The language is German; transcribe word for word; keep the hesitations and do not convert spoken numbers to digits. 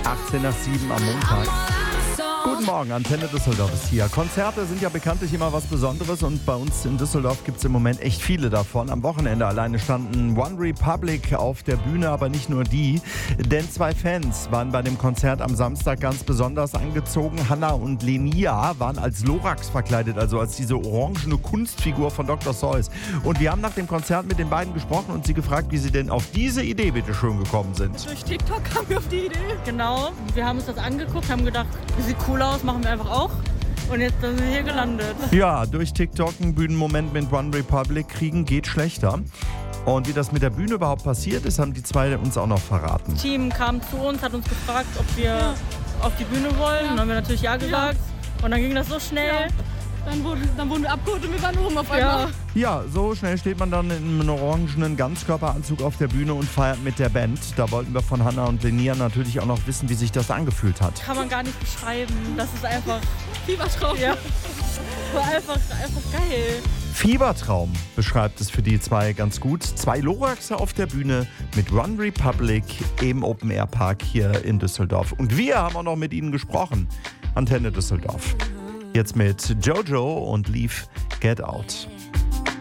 achtzehn nach sieben am Montag. Guten Morgen, Antenne Düsseldorf ist hier. Konzerte sind ja bekanntlich immer was Besonderes und bei uns in Düsseldorf gibt es im Moment echt viele davon. Am Wochenende alleine standen One Republic auf der Bühne, aber nicht nur die. Denn zwei Fans waren bei dem Konzert am Samstag ganz besonders angezogen. Hannah und Lenia waren als Lorax verkleidet, also als diese orangene Kunstfigur von Doktor Seuss. Und wir haben nach dem Konzert mit den beiden gesprochen und sie gefragt, wie sie denn auf diese Idee bitte schön gekommen sind. Durch TikTok kamen wir auf die Idee. Genau, wir haben uns das angeguckt, haben gedacht, das sieht cool aus, machen wir einfach auch. Und jetzt sind wir hier gelandet. Ja, durch TikTok einen Bühnenmoment mit One Republic kriegen geht schlechter. Und wie das mit der Bühne überhaupt passiert ist, haben die zwei uns auch noch verraten. Das Team kam zu uns, hat uns gefragt, ob wir ja. auf die Bühne wollen. Ja. Dann haben wir natürlich ja gesagt. Ja. Und dann ging das so schnell. Ja. Dann, wurde, dann wurden wir abgeholt und wir waren oben auf einmal. Ja. ja, so schnell steht man dann in einem orangenen Ganzkörperanzug auf der Bühne und feiert mit der Band. Da wollten wir von Hannah und Lenia natürlich auch noch wissen, wie sich das angefühlt hat. Kann man gar nicht beschreiben. Das ist einfach Fiebertraum. Ja. War einfach, einfach geil. Fiebertraum beschreibt es für die zwei ganz gut. Zwei Loraxe auf der Bühne mit One Republic im Open Air Park hier in Düsseldorf. Und wir haben auch noch mit ihnen gesprochen. Antenne Düsseldorf. Jetzt mit Jojo und Leave Get Out.